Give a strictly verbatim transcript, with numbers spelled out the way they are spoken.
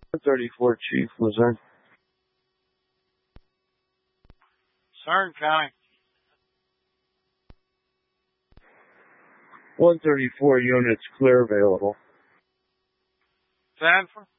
one thirty-four, Chief Luzerne. Sarn County. one thirty-four units clear available. Sanford.